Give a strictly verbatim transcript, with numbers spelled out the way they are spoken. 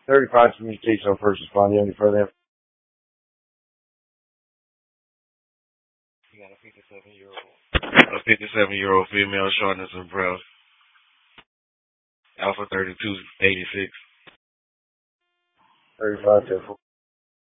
thirty-five communication on first responder. Any further? You got a fifty-seven year old. A fifty-seven year old female, shortness of breath. Alpha thirty-two eighty-six. thirty-five to